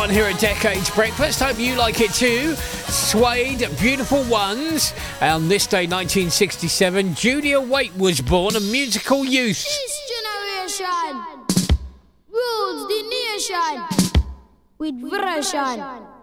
one here at Decades Breakfast. Hope you like it too. Suede, Beautiful Ones. On this day, 1967, Julia Waite was born, a musical youth. This generation rules the nation with version.